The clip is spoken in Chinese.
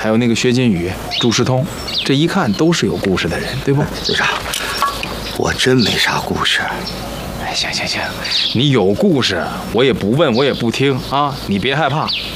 还有那个薛金宇、朱世通，这一看都是有故事的人，对不？ 队长，我真没啥故事。 哎，行，你有故事，我也不问，我也不听啊，你别害怕。